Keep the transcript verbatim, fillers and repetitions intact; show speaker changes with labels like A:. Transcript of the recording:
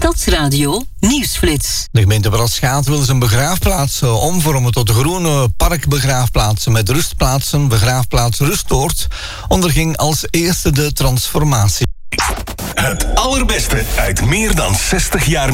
A: Stadsradio Nieuwsflits.
B: De gemeente Braschaat wil zijn begraafplaatsen omvormen tot groene parkbegraafplaatsen met rustplaatsen. Begraafplaats Rustoord onderging als eerste de transformatie.
C: Het allerbeste uit meer dan zestig jaar